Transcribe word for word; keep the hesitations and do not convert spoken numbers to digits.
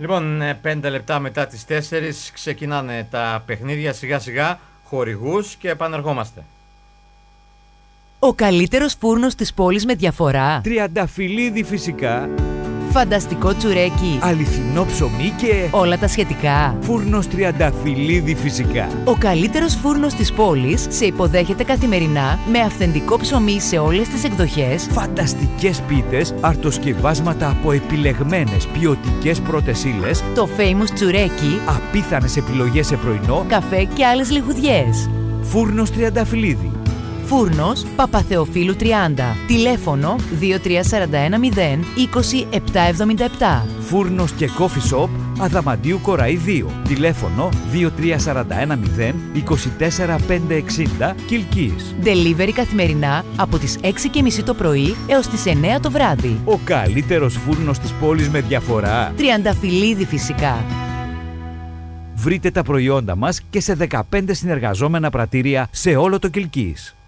Λοιπόν, πέντε λεπτά μετά τις τέσσερις ξεκινάνε τα παιχνίδια σιγά σιγά, χορηγούς και επανερχόμαστε. Ο καλύτερος φούρνος της πόλης με διαφορά. Τριανταφυλλίδη φυσικά. Φανταστικό τσουρέκι. Αληθινό ψωμί και όλα τα σχετικά. Φούρνος Τριανταφυλλίδη φυσικά. Ο καλύτερος φούρνος της πόλης σε υποδέχεται καθημερινά με αυθεντικό ψωμί σε όλες τις εκδοχές. Φανταστικές πίτες, αρτοσκευάσματα από επιλεγμένες ποιοτικές πρώτες ύλες. Το famous τσουρέκι. Απίθανες επιλογές σε πρωινό, καφέ και άλλες λιχουδιές. Φούρνος Τριανταφυλλίδη. Φούρνος Παπαθεοφίλου τριάντα. Τηλέφωνο δύο τρία τέσσερα ένα μηδέν είκοσι επτά εβδομήντα επτά. Φούρνος και coffee shop Αδαμαντίου Κοραή δύο. Τηλέφωνο δύο τρία τέσσερα ένα μηδέν είκοσι τέσσερα πεντακόσια εξήντα Κιλκής. Delivery καθημερινά από τις έξι και μισή το πρωί έως τις εννέα το βράδυ. Ο καλύτερος φούρνος της πόλης με διαφορά. Τριανταφυλλίδη φυσικά. Βρείτε τα προϊόντα μας και σε δεκαπέντε συνεργαζόμενα πρατήρια σε όλο το Κιλκής.